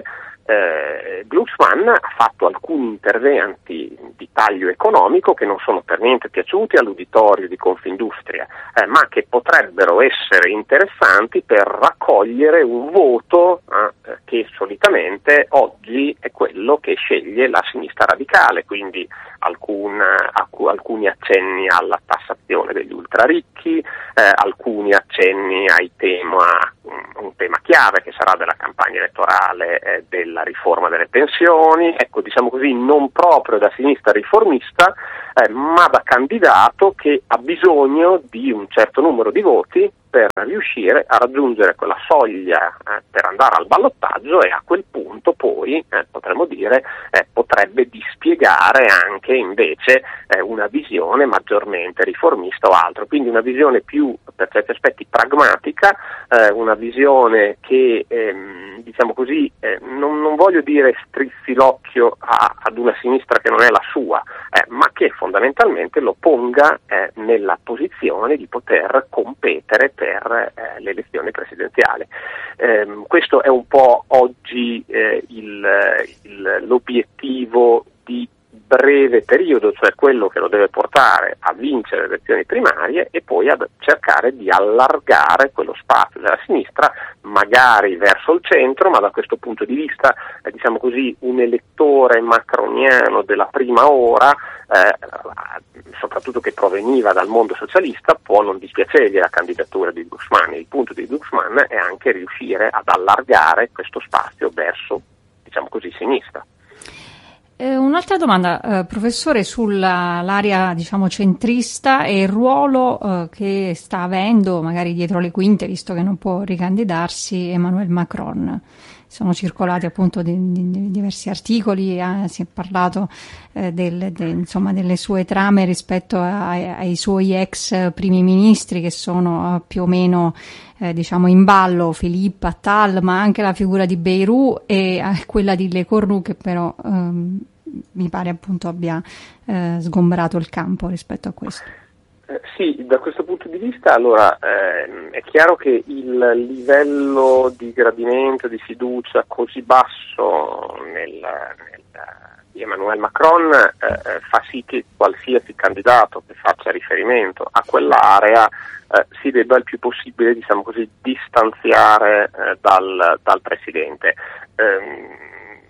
eh, Glucksmann ha fatto alcuni interventi di taglio economico che non sono per niente piaciuti all'uditorio di Confindustria, eh, ma che potrebbero essere interessanti per raccogliere un voto eh, che solitamente oggi è quello che sceglie la sinistra radicale, quindi alcun, alc- alcuni accenni alla tassazione degli ultraricchi, eh, alcuni accenni ai tema, un tema chiave che sarà della campagna elettorale eh, della riforma delle pensioni, ecco, diciamo così, non proprio da sinistra riformista, eh, ma da candidato che ha bisogno di un certo numero di voti per riuscire a raggiungere quella soglia eh, per andare al ballottaggio, e a quel punto poi eh, potremmo dire eh, potrebbe dispiegare anche invece eh, una visione maggiormente riformista o altro, quindi una visione più per certi aspetti pragmatica, eh, una visione che ehm, diciamo così eh, non, non voglio dire strizzi l'occhio a, ad una sinistra che non è la sua, eh, ma che fondamentalmente lo ponga eh, nella posizione di poter competere per eh, le elezioni presidenziali. Eh, questo è un po' oggi eh, il, il, l'obiettivo di breve periodo, cioè quello che lo deve portare a vincere le elezioni primarie e poi a cercare di allargare quello spazio della sinistra, magari verso il centro, ma da questo punto di vista, eh, diciamo così, un elettore macroniano della prima ora, eh, soprattutto che proveniva dal mondo socialista, può non dispiacergli la candidatura di Glucksmann. Il punto di Glucksmann è anche riuscire ad allargare questo spazio verso, diciamo così, sinistra. Eh, un'altra domanda, eh, professore, sull'area diciamo centrista e il ruolo eh, che sta avendo magari dietro le quinte, visto che non può ricandidarsi, Emmanuel Macron. Sono circolati appunto di, di, di diversi articoli, eh, si è parlato eh, del, de, insomma, delle sue trame rispetto a, ai suoi ex primi ministri che sono eh, più o meno eh, diciamo in ballo, Philippe Attal, ma anche la figura di Bayrou e eh, quella di Le Cornu, che però ehm, mi pare appunto abbia eh, sgombrato il campo rispetto a questo. Eh, sì, da questo punto di vista allora eh, è chiaro che il livello di gradimento, di fiducia così basso nel, nel, di Emmanuel Macron eh, fa sì che qualsiasi candidato che faccia riferimento a quell'area eh, si debba il più possibile, diciamo così, distanziare eh, dal, dal presidente. Eh,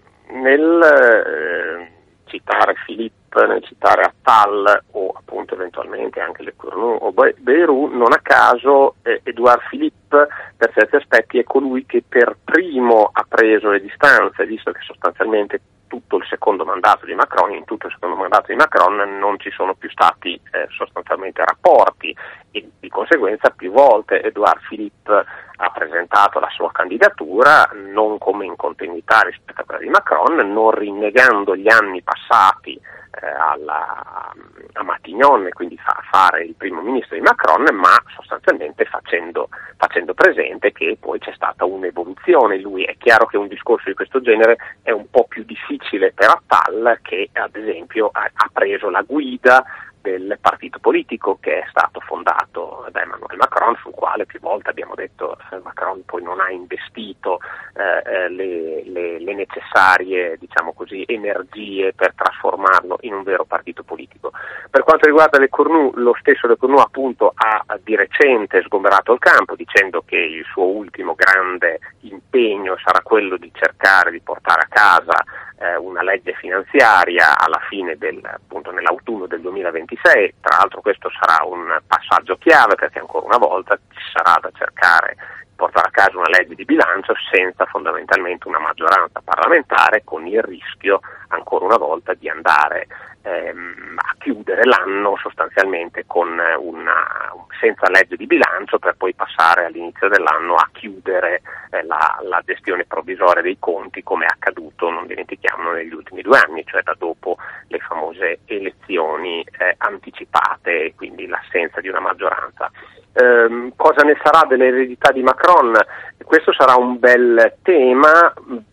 nel eh, citare Philippe, nel citare Attal o appunto eventualmente anche Le Cornu o Bayrou, non a caso eh, Édouard Philippe per certi aspetti è colui che per primo ha preso le distanze, visto che sostanzialmente tutto il secondo mandato di Macron, in tutto il secondo mandato di Macron non ci sono più stati eh, sostanzialmente rapporti, e di conseguenza più volte Édouard Philippe ha presentato la sua candidatura non come in continuità rispetto a quella di Macron, non rinnegando gli anni passati eh, alla, a Matignon, quindi fa fare il primo ministro di Macron, ma sostanzialmente facendo, facendo presente che poi c'è stata un'evoluzione. Lui, è chiaro che un discorso di questo genere è un po' più difficile per Attal, che ad esempio ha, ha preso la guida del partito politico che è stato fondato da Emmanuel Macron, sul quale più volte abbiamo detto eh, Macron poi non ha investito eh, le, le, le necessarie, diciamo così, energie per trasformarlo in un vero partito politico. Per quanto riguarda Le Cornu, lo stesso Le Cornu appunto ha di recente sgomberato il campo dicendo che il suo ultimo grande impegno sarà quello di cercare di portare a casa eh, una legge finanziaria alla fine del, appunto nell'autunno del duemilaventisei. Tra l'altro questo sarà un passaggio chiave, perché ancora una volta ci sarà da cercare di portare a casa una legge di bilancio senza fondamentalmente una maggioranza parlamentare, con il rischio ancora una volta di andare ehm, a chiudere l'anno sostanzialmente con una, senza legge di bilancio, per poi passare all'inizio dell'anno a chiudere eh, la, la gestione provvisoria dei conti, come è accaduto, non dimentichiamolo, negli ultimi due anni, cioè da dopo le famose elezioni eh, anticipate e quindi l'assenza di una maggioranza. Eh, cosa ne sarà dell'eredità di Macron? Questo sarà un bel tema.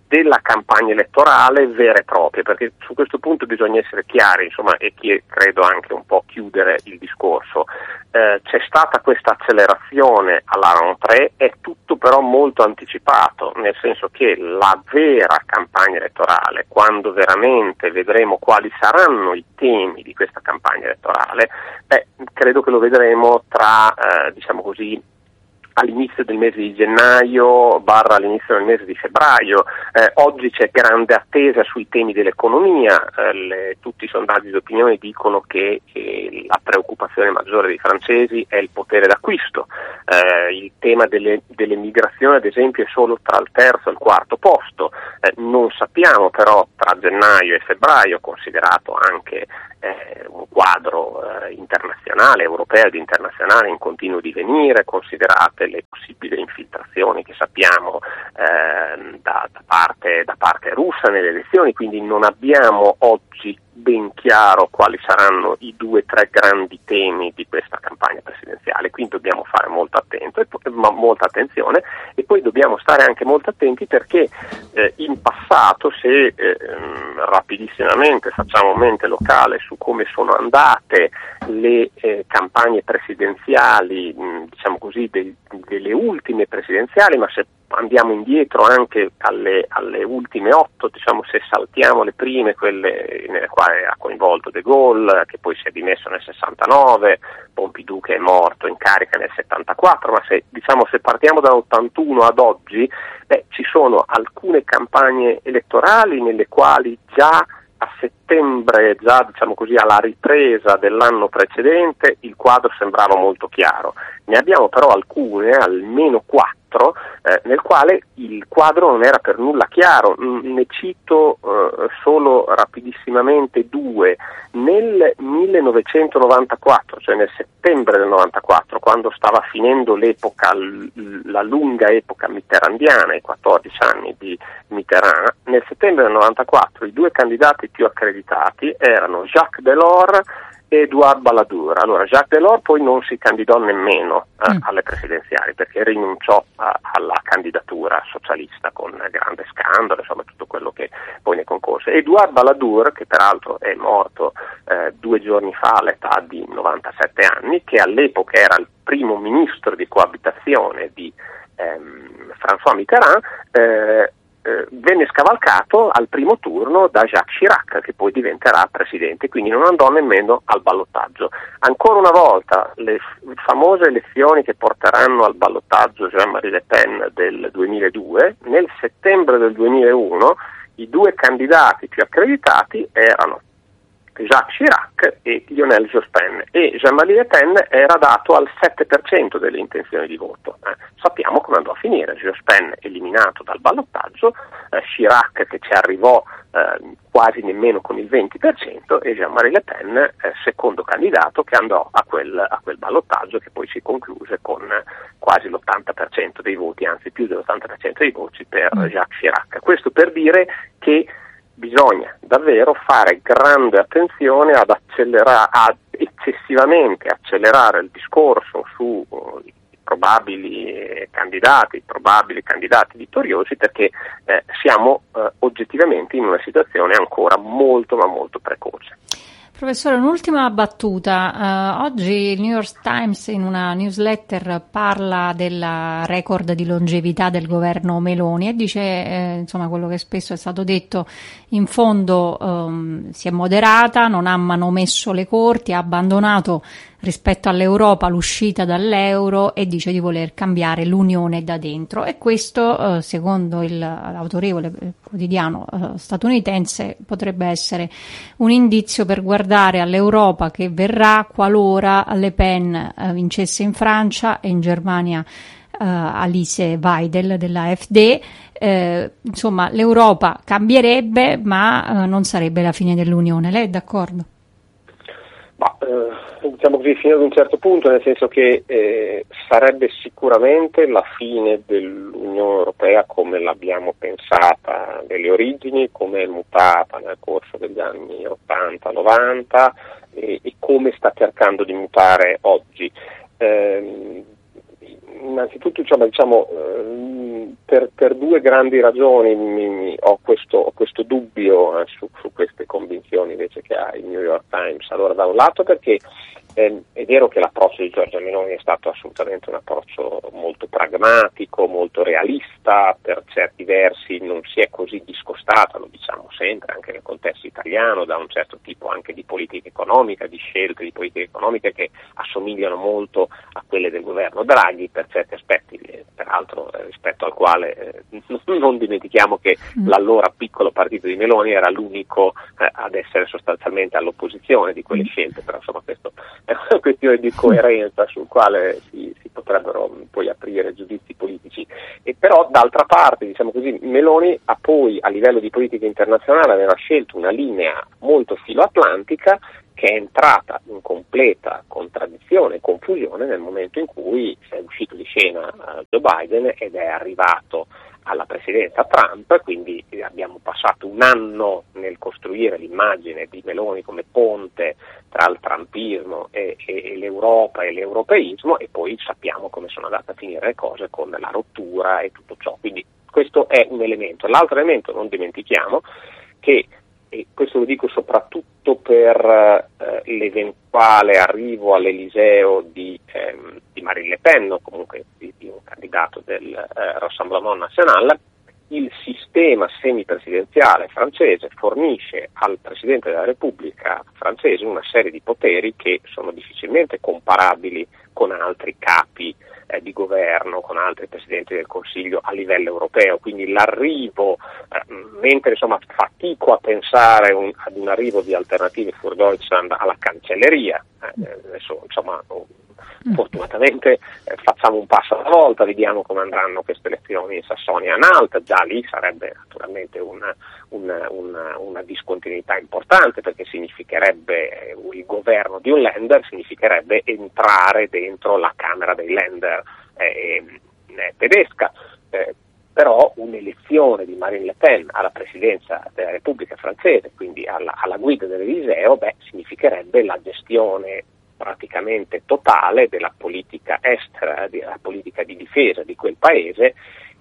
della campagna elettorale vera e propria, perché su questo punto bisogna essere chiari, insomma, e chi credo anche un po' chiudere il discorso. Eh, c'è stata questa accelerazione alla rentrée, è tutto però molto anticipato, nel senso che la vera campagna elettorale, quando veramente vedremo quali saranno i temi di questa campagna elettorale, beh, credo che lo vedremo tra, eh, diciamo così, all'inizio del mese di gennaio barra all'inizio del mese di febbraio. Eh, oggi c'è grande attesa sui temi dell'economia, eh, le, tutti i sondaggi di opinione dicono che eh, la preoccupazione maggiore dei francesi è il potere d'acquisto. Eh, il tema delle, delle migrazioni ad esempio è solo tra il terzo e il quarto posto, eh, non sappiamo però tra gennaio e febbraio, considerato anche eh, un quadro eh, internazionale, europeo ed internazionale in continuo divenire, considerate le possibili infiltrazioni che sappiamo eh, da, da, parte, da parte russa nelle elezioni, quindi non abbiamo oggi ben chiaro quali saranno i due o tre grandi temi di questa campagna presidenziale, quindi dobbiamo fare molto attento, ma molta attenzione, e poi dobbiamo stare anche molto attenti perché eh, in passato, se eh, rapidissimamente facciamo mente locale su come sono andate le eh, campagne presidenziali, mh, diciamo così, de, delle ultime presidenziali, ma se andiamo indietro anche alle, alle ultime otto, diciamo, se saltiamo le prime, quelle nelle quali ha coinvolto De Gaulle, che poi si è dimesso nel sessantanove, Pompidou che è morto in carica nel settantaquattro, ma se, diciamo, se partiamo dall'ottantuno ad oggi, beh, ci sono alcune campagne elettorali nelle quali già a settembre, già diciamo così alla ripresa dell'anno precedente, il quadro sembrava molto chiaro. Ne abbiamo però alcune, almeno quattro, eh, nel quale il quadro non era per nulla chiaro. Ne cito eh, solo rapidissimamente due. Nel millenovecentonovantaquattro, cioè nel settembre del novantaquattro, quando stava finendo l'epoca, la lunga epoca mitterrandiana, i quattordici anni di Mitterrand, nel settembre del novantaquattro i due candidati più accreditati erano Jacques Delors e Edouard Balladur. Allora, Jacques Delors poi non si candidò nemmeno eh, mm. alle presidenziali, perché rinunciò a, alla candidatura socialista con grande scandalo, insomma tutto quello che poi ne concorse. Edouard Balladur, che peraltro è morto eh, due giorni fa all'età di novantasette anni, che all'epoca era il primo ministro di coabitazione di ehm, François Mitterrand, eh, Eh, venne scavalcato al primo turno da Jacques Chirac, che poi diventerà presidente, quindi non andò nemmeno al ballottaggio. Ancora una volta le f- famose elezioni che porteranno al ballottaggio Jean-Marie Le Pen del duemiladue, nel settembre del duemilauno i due candidati più accreditati erano Jacques Chirac e Lionel Jospin, e Jean-Marie Le Pen era dato al sette per cento delle intenzioni di voto. Eh, sappiamo come andò a finire: Jospin eliminato dal ballottaggio, eh, Chirac che ci arrivò eh, quasi nemmeno con il venti per cento, e Jean-Marie Le Pen eh, secondo candidato, che andò a quel, a quel ballottaggio che poi si concluse con eh, quasi l'ottanta per cento dei voti, anzi più dell'ottanta per cento dei voti per mm. Jacques Chirac. Questo per dire che bisogna davvero fare grande attenzione ad accelerare, ad eccessivamente accelerare il discorso su uh, i probabili candidati, probabili candidati vittoriosi, perché eh, siamo uh, oggettivamente in una situazione ancora molto ma molto precoce. Professore, un'ultima battuta. Uh, oggi il New York Times in una newsletter parla del record di longevità del governo Meloni e dice, eh, insomma, quello che spesso è stato detto, in fondo um, si è moderata, non ha manomesso le corti, ha abbandonato rispetto all'Europa l'uscita dall'euro e dice di voler cambiare l'Unione da dentro, e questo eh, secondo il, l'autorevole quotidiano eh, statunitense potrebbe essere un indizio per guardare all'Europa che verrà qualora Le Pen eh, vincesse in Francia e in Germania eh, Alice Weidel della A F D. Eh, insomma, l'Europa cambierebbe, ma eh, non sarebbe la fine dell'Unione. Lei è d'accordo? Ma, eh, diciamo così, fino ad un certo punto, nel senso che eh, sarebbe sicuramente la fine dell'Unione Europea come l'abbiamo pensata nelle origini, come è mutata nel corso degli anni ottanta novanta e, e come sta cercando di mutare oggi. Eh, innanzitutto, diciamo, diciamo eh, per, per due grandi ragioni mi, mi, ho, questo, ho questo dubbio eh, su, su queste convinzioni invece che ha il New York Times. Allora, da un lato perché eh, è vero che l'approccio di Giorgia Meloni è stato assolutamente un approccio molto pragmatico, molto realista, per certi versi non si è così discostata, lo diciamo sempre anche nel contesto italiano, da un certo tipo anche di politica economica, di scelte di politica economica che assomigliano molto a quelle del governo Draghi per certi aspetti, eh, peraltro eh, rispetto al quale eh, non dimentichiamo che mm. l'allora piccolo partito di Meloni era l'unico eh, ad essere sostanzialmente all'opposizione di quelle scelte, però insomma questo è una questione di coerenza sul quale si, si potrebbero poi aprire giudizi politici. E però d'altra parte, diciamo così, Meloni ha poi a livello di politica internazionale aveva scelto una linea molto filoatlantica che è entrata in completa contraddizione e confusione nel momento in cui è uscito di scena Joe Biden ed è arrivato alla presidenza Trump, quindi abbiamo passato un anno nel costruire l'immagine di Meloni come ponte tra il trumpismo e, e, e l'Europa e l'europeismo, e poi sappiamo come sono andate a finire le cose con la rottura e tutto ciò. Quindi questo è un elemento. L'altro elemento, non dimentichiamo che, e questo lo dico soprattutto per eh, l'eventuale arrivo all'Eliseo di, ehm, di Marine Le Pen, o comunque di, di un candidato del eh, Rassemblement National, il sistema semipresidenziale francese fornisce al Presidente della Repubblica francese una serie di poteri che sono difficilmente comparabili con altri capi eh, di governo, con altri Presidenti del Consiglio a livello europeo. Quindi l'arrivo, eh, mentre insomma fatico a pensare un, ad un arrivo di Alternative für Deutschland alla cancelleria, eh, adesso insomma fortunatamente eh, facciamo un passo alla volta, vediamo come andranno queste elezioni in Sassonia-Anhalt, già lì sarebbe naturalmente una, una, una, una discontinuità importante, perché significherebbe eh, il governo di un Länder, significherebbe entrare dentro la Camera dei Länder eh, eh, tedesca. Eh, però un'elezione di Marine Le Pen alla presidenza della Repubblica francese, quindi alla, alla guida dell'Eliseo, beh, significherebbe la gestione praticamente totale della politica estera, della politica di difesa di quel paese,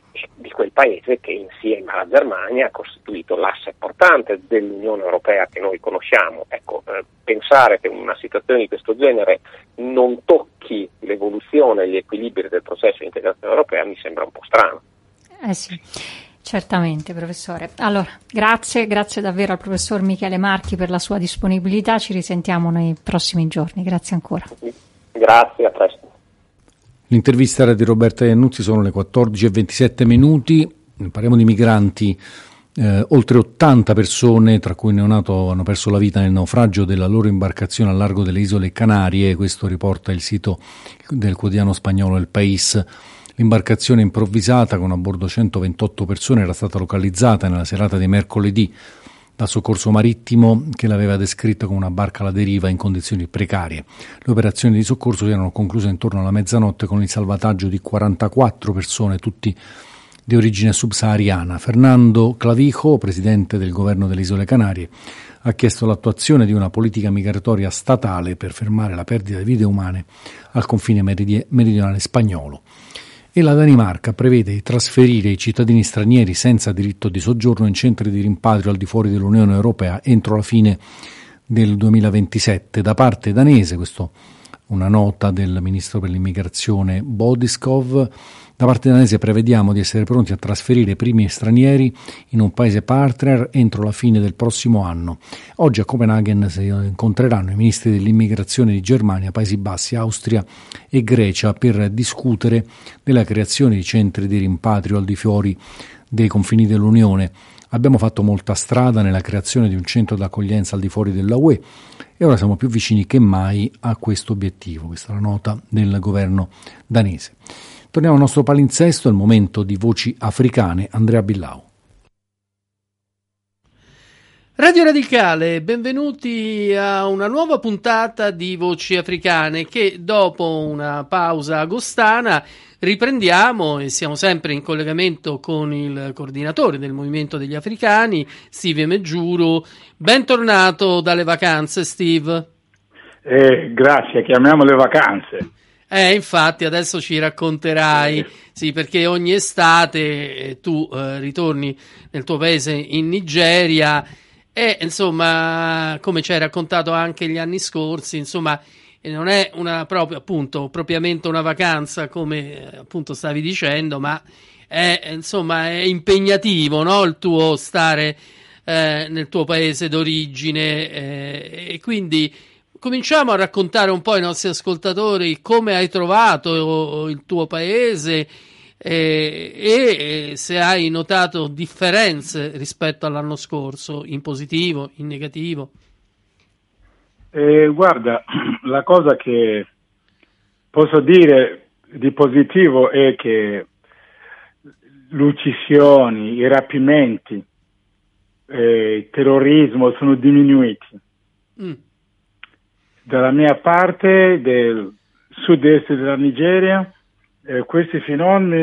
di quel paese che insieme alla Germania ha costituito l'asse portante dell'Unione Europea che noi conosciamo. Ecco, eh, pensare che una situazione di questo genere non tocchi l'evoluzione e gli equilibri del processo di integrazione europea mi sembra un po' strano. Eh sì. Certamente, professore. Allora, grazie, grazie davvero al professor Michele Marchi per la sua disponibilità. Ci risentiamo nei prossimi giorni. Grazie ancora. Grazie, a presto. L'intervista era di Roberta Iannuzzi, sono le quattordici e ventisette minuti. Parliamo di migranti. Eh, oltre ottanta persone, tra cui un neonato, hanno perso la vita nel naufragio della loro imbarcazione al largo delle isole Canarie. Questo riporta il sito del quotidiano spagnolo El País. L'imbarcazione improvvisata con a bordo centoventotto persone era stata localizzata nella serata di mercoledì dal soccorso marittimo, che l'aveva descritta come una barca alla deriva in condizioni precarie. Le operazioni di soccorso si erano concluse intorno alla mezzanotte con il salvataggio di quarantaquattro persone, tutti di origine subsahariana. Fernando Clavijo, presidente del governo delle Isole Canarie, ha chiesto l'attuazione di una politica migratoria statale per fermare la perdita di vite umane al confine meridionale spagnolo. E la Danimarca prevede di trasferire i cittadini stranieri senza diritto di soggiorno in centri di rimpatrio al di fuori dell'Unione Europea entro la fine del duemilaventisette. Da parte danese, questo una nota del ministro per l'immigrazione Bodskov, da parte danese prevediamo di essere pronti a trasferire i primi stranieri in un paese partner entro la fine del prossimo anno. Oggi a Copenaghen si incontreranno i ministri dell'immigrazione di Germania, Paesi Bassi, Austria e Grecia per discutere della creazione di centri di rimpatrio al di fuori dei confini dell'Unione. Abbiamo fatto molta strada nella creazione di un centro d'accoglienza al di fuori della U E e ora siamo più vicini che mai a questo obiettivo. Questa è la nota del governo danese. Torniamo al nostro palinsesto, è il momento di Voci Africane. Andrea Billau. Radio Radicale, benvenuti a una nuova puntata di Voci Africane che dopo una pausa agostana riprendiamo e siamo sempre in collegamento con il coordinatore del Movimento degli Africani, Steve Meggiuru. Bentornato dalle vacanze, Steve. Eh, grazie, chiamiamole vacanze. Eh, infatti adesso ci racconterai, sì, perché ogni estate tu eh, ritorni nel tuo paese in Nigeria e insomma, come ci hai raccontato anche gli anni scorsi, insomma, non è una proprio appunto propriamente una vacanza come eh, appunto stavi dicendo, ma è insomma è impegnativo, no? Il tuo stare eh, nel tuo paese d'origine eh, e quindi cominciamo a raccontare un po' ai nostri ascoltatori come hai trovato il tuo paese eh, e se hai notato differenze rispetto all'anno scorso, in positivo, in negativo. Eh, guarda, la cosa che posso dire di positivo è che le uccisioni, i rapimenti, eh, il terrorismo sono diminuiti. Mm. Dalla mia parte del sud-est della Nigeria, eh, questi fenomeni